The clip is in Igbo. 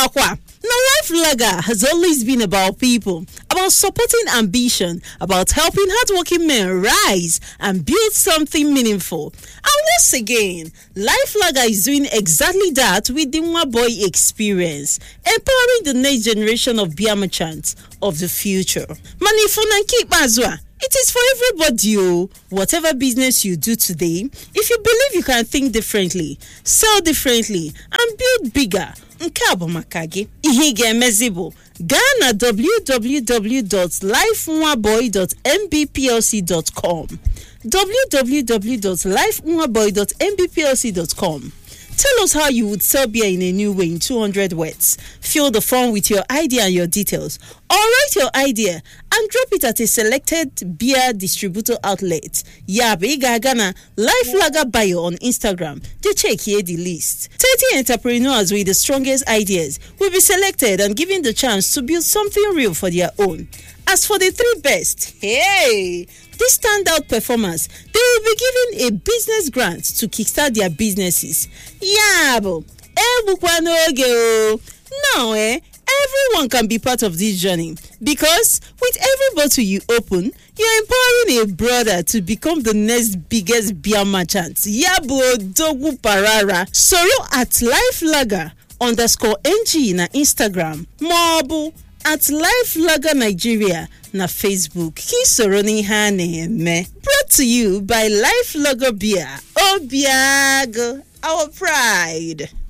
Chetakwa. Now, Life Lager has always been about people, about supporting ambition, about helping hardworking men rise and build something meaningful. And once again, Life Lager is doing exactly that with the Nwa Boy experience, empowering the next generation of beer merchants of the future. Manifuna keep azwa. It is for everybody, oh. Whatever business you do today, if you believe you can think differently, sell differently, and build bigger, nke abumakagi ihe ga-emezibu gaa na www.lifenwaboy.mbplc.com www.lifenwaboy.mbplc.com. Tell us how you would sell beer in a new way in 200 words. Fill the form with your idea and your details, or write your idea and drop it at a selected beer distributor outlet. Yabe Gana Life Lager Bio on Instagram. They check here the list. 30 entrepreneurs with the strongest ideas will be selected and given the chance to build something real for their own. As for the 3 best, hey, these standout performers, they will be given a business grant to kickstart their businesses. Yabo, now, everyone can be part of this journey because with every bottle you open, you're empowering a brother to become the next biggest beer merchant. Yabo Dogu Parara. Soro at Life Lager _NG na Instagram. Mobu at Life Lager Nigeria na Facebook. Kisoroni hane. Brought to you by Life Lager Beer. Obiago, our pride.